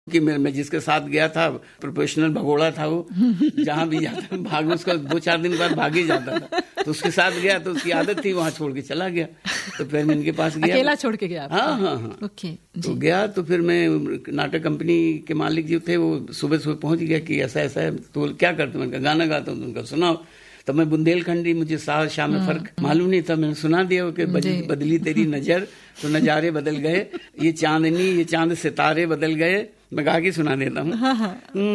कि मैं जिसके साथ गया था प्रोफेशनल भगोड़ा था वो, जहां भी जाता भाग, उसका 2-4 दिन बाद भाग ही जाता था। तो उसके साथ गया तो उसकी आदत थी, वहां छोड़ के चला गया। तो फिर मैं इनके पास गया, अकेला छोड़ के गया? हाँ। ओके, तो गया तो फिर मैं, नाटक कंपनी के मालिक जो थे वो सुबह पहुंच गया कि ऐसा है, तो क्या करते? मैंने कहा गाना गाता हूँ। उनका सुनाओ। तो मैं बुंदेलखंडी, मुझे शाम में फर्क मालूम नहीं था, मैंने सुना दिया कि बदली तेरी नजर तो नजारे बदल गए, ये चांदनी ये चांद सितारे बदल गए। मैं गा के सुना देता हूँ।